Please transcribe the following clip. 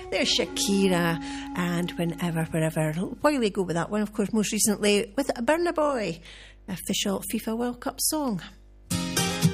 There's Shakira and Whenever, Wherever. A while ago with that one, of course, most recently with Burna Boy, official FIFA World Cup song.